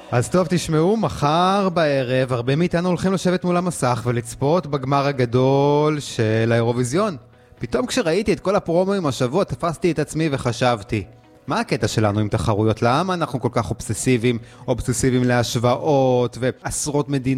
אז טוב, תשמעו, מחר בערב הרבה מאיתנו הולכים לשבת מול המסך ולצפות בגמר הגדול של האירוויזיון. פתאום כשראיתי את כל הפרומואים השבוע תפסתי את עצמי וחשבתי, מה הקטע שלנו עם תחרויות? למה אנחנו כל כך אובססיביים להשוואות ועשרות מדינות?